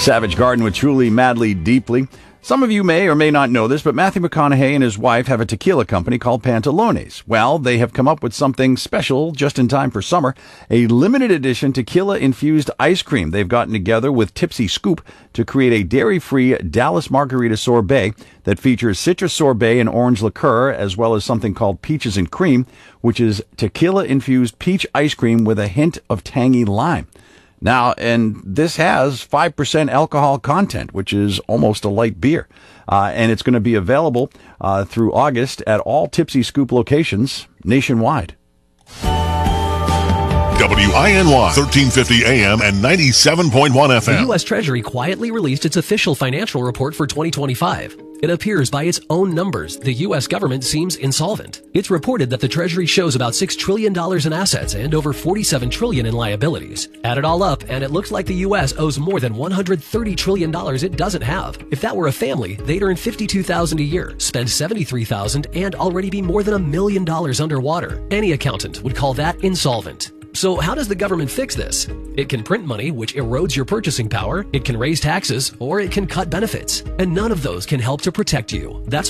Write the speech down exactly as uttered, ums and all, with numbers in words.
Savage Garden with Truly, Madly, Deeply. Some of you may or may not know this, but Matthew McConaughey and his wife have a tequila company called Pantalones. Well, they have come up with something special just in time for summer, a limited edition tequila-infused ice cream. They've gotten together with Tipsy Scoop to create a dairy-free Dallas Margarita Sorbet that features citrus sorbet and orange liqueur, as well as something called Peaches and Cream, which is tequila-infused peach ice cream with a hint of tangy lime. Now, and this has five percent alcohol content, which is almost a light beer. Uh, and it's going to be available uh, through August at all Tipsy Scoop locations nationwide. W I N Y, thirteen fifty A M and ninety-seven point one F M. The U S Treasury quietly released its official financial report for twenty twenty-five. It appears by its own numbers, the U S government seems insolvent. It's reported that the Treasury shows about six trillion dollars in assets and over forty-seven trillion dollars in liabilities. Add it all up, and it looks like the U S owes more than one hundred thirty trillion dollars it doesn't have. If that were a family, they'd earn fifty-two thousand dollars a year, spend seventy-three thousand dollars, and already be more than a million dollars underwater. Any accountant would call that insolvent. So how does the government fix this? It can print money, which erodes your purchasing power, it can raise taxes, or it can cut benefits. And none of those can help to protect you. That's